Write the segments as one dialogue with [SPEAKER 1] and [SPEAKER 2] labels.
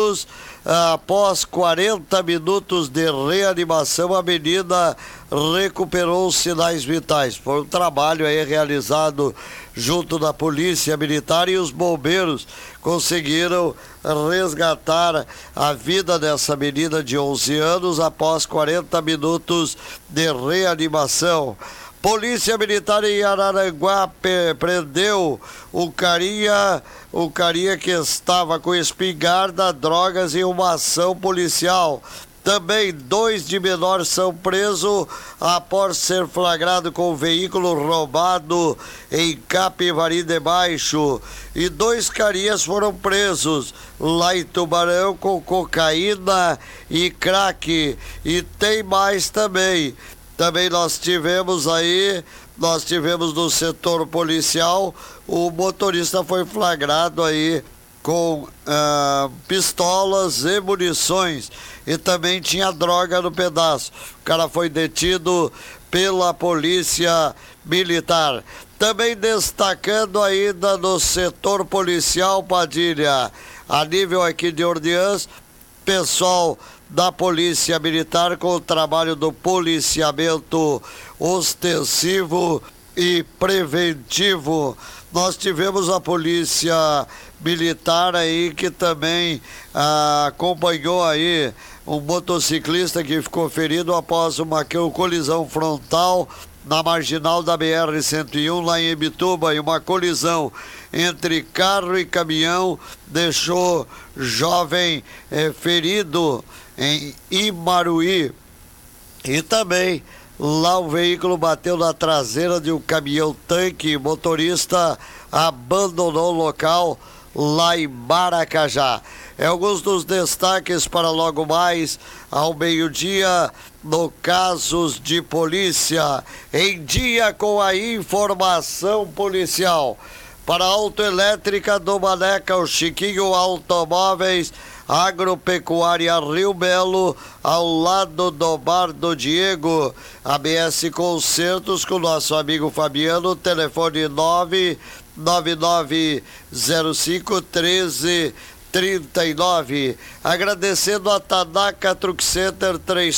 [SPEAKER 1] minutos. Após 40 minutos de reanimação, a menina recuperou os sinais vitais. Foi um trabalho aí realizado junto da Polícia Militar, e os bombeiros conseguiram resgatar a vida dessa menina de 11 anos após 40 minutos de reanimação. Polícia Militar em Araranguá prendeu o carinha que estava com espingarda, drogas e uma ação policial. Também 2 de menor são presos após ser flagrado com um veículo roubado em Capivari de Baixo. E 2 carinhas foram presos lá em Tubarão com cocaína e crack. E tem mais também. Também nós tivemos no setor policial, o motorista foi flagrado aí com pistolas e munições, e também tinha droga no pedaço. O cara foi detido pela Polícia Militar. Também destacando ainda no setor policial, Padilha, a nível aqui de Ordeãs, pessoal da Polícia Militar com o trabalho do policiamento ostensivo e preventivo. Nós tivemos a Polícia Militar aí que também acompanhou aí um motociclista que ficou ferido após uma colisão frontal na marginal da BR-101 lá em Ibituba, e uma colisão entre carro e caminhão deixou jovem ferido em Imaruí. E também lá o veículo bateu na traseira de um caminhão-tanque, motorista abandonou o local lá em Maracajá. É alguns dos destaques para logo mais ao meio-dia no Casos de Polícia, em dia com a informação policial. Para a Autoelétrica do Maneca, o Chiquinho Automóveis, Agropecuária Rio Belo, ao lado do Bar do Diego. ABS Concertos com nosso amigo Fabiano, telefone 999051339. Agradecendo a Tanaka Truck Center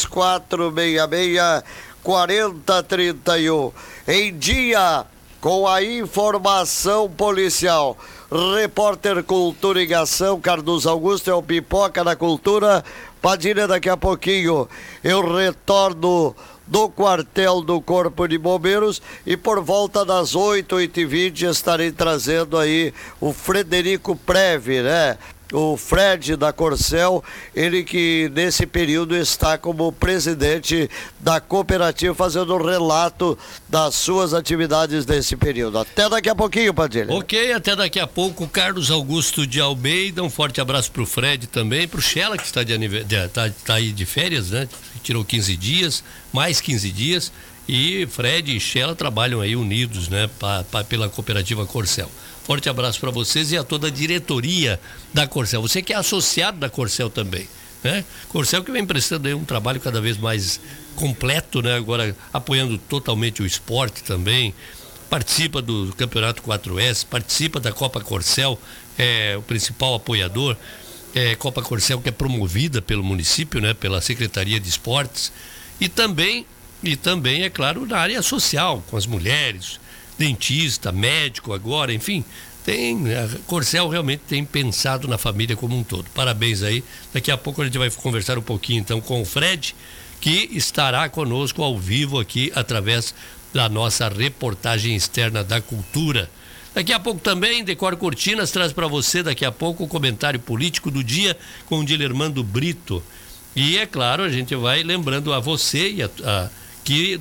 [SPEAKER 1] 3466-4031. Em dia com a informação policial. Repórter Cultura em Ação, Carlos Augusto é o Pipoca da Cultura. Padilha, daqui a pouquinho eu retorno do quartel do Corpo de Bombeiros, e por volta das 8h20 estarei trazendo aí o Frederico Preve, né? O Fred da Corcel, ele que nesse período está como presidente da cooperativa, fazendo um relato das suas atividades nesse período. Até daqui a pouquinho, Padilha.
[SPEAKER 2] Ok, até daqui a pouco. Carlos Augusto de Almeida, um forte abraço pro Fred também, pro Shella, que está tá aí de férias, né? Tirou 15 dias, mais 15 dias, e Fred e Shella trabalham aí unidos, né? Pela cooperativa Corcel. Forte abraço para vocês e a toda a diretoria da Corcel. Você que é associado da Corcel também, né? Corcel que vem prestando aí um trabalho cada vez mais completo, né? Agora apoiando totalmente o esporte também. Participa do Campeonato 4S, participa da Copa Corcel, é o principal apoiador. Copa Corcel que é promovida pelo município, né? Pela Secretaria de Esportes. E também, é claro, na área social, com as mulheres, dentista, médico agora, enfim, a Corcel realmente tem pensado na família como um todo. Parabéns aí. Daqui a pouco a gente vai conversar um pouquinho então com o Fred, que estará conosco ao vivo aqui através da nossa reportagem externa da cultura. Daqui a pouco também, Decor Cortinas traz para você daqui a pouco o comentário político do dia com o Dilermando Brito. E é claro, a gente vai lembrando a você e que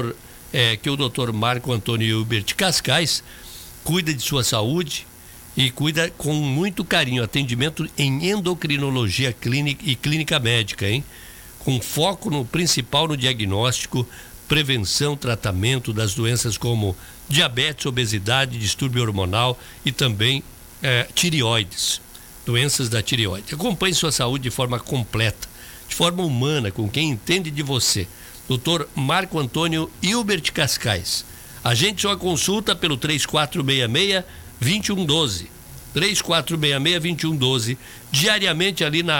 [SPEAKER 2] o doutor Marco Antônio Hilbert Cascais cuida de sua saúde e cuida com muito carinho, atendimento em endocrinologia clínica e clínica médica, hein? Com foco no principal no diagnóstico, prevenção, tratamento das doenças como diabetes, obesidade, distúrbio hormonal e também tireoides, doenças da tireoide. Acompanhe sua saúde de forma completa, de forma humana, com quem entende de você. Dr. Marco Antônio Hilbert Cascais. Agende sua consulta pelo 3466-2112. 3466-2112. Diariamente ali na